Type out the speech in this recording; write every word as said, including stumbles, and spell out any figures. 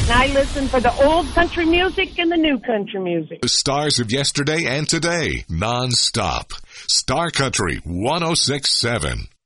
And I listen for the old country music and the new country music. The stars of yesterday and today, non-stop. Star Country one oh six point seven.